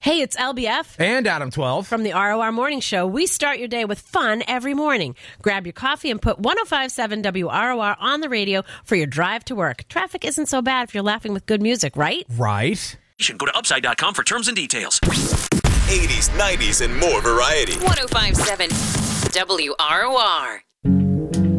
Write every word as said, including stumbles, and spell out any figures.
Hey, it's L B F. And Adam twelve. From the R O R Morning Show. We start your day with fun every morning. Grab your coffee and put one oh five point seven W R O R on the radio for your drive to work. Traffic isn't so bad if you're laughing with good music, right? Right. Go to upside dot com for terms and details. eighties, nineties, and more variety. one oh five point seven W R O R.